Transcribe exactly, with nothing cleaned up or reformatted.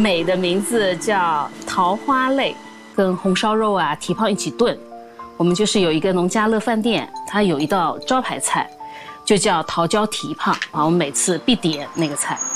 美的名字叫桃花类，跟红烧肉啊、蹄膀一起炖。我们就是有一个农家乐饭店，它有一道招牌菜，就叫桃胶蹄膀啊，我们每次必点那个菜。